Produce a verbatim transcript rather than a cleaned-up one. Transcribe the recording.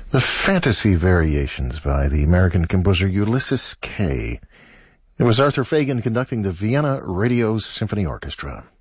The Fantasy Variations by the American composer Ulysses Kay. It was Arthur Fagan conducting the Vienna Radio Symphony Orchestra.